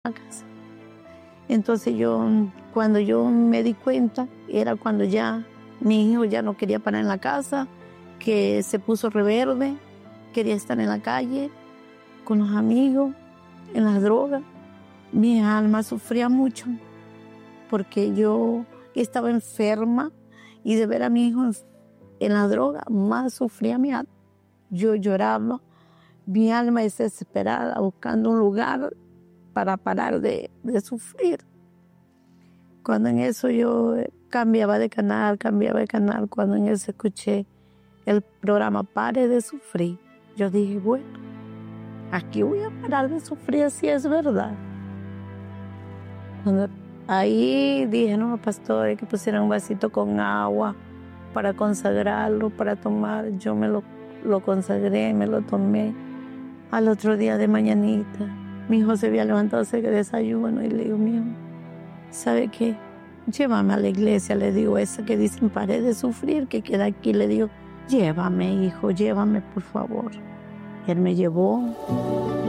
la casa. Entonces cuando yo me di cuenta, era cuando ya mi hijo ya no quería parar en la casa, que se puso rebelde, quería estar en la calle, con los amigos, en las drogas. Mi alma sufría mucho, porque yo estaba enferma, y de ver a mi hijo en la droga, más sufría mi alma. Yo lloraba, mi alma es desesperada, buscando un lugar para parar de sufrir. Cuando en eso yo cambiaba de canal, cuando en eso escuché el programa Pare de Sufrir, yo dije, bueno, aquí voy a parar de sufrir, si es verdad. Ahí dije, no, pastor, hay que pusieran un vasito con agua para consagrarlo, para tomar. Yo me lo consagré, me lo tomé. Al otro día de mañanita, mi hijo se había levantado a hacer desayuno y le digo, mi hijo, ¿sabe qué? Llévame a la iglesia, le digo, esa que dicen pare de sufrir, que queda aquí. Le digo, llévame, hijo, llévame, por favor. Y él me llevó.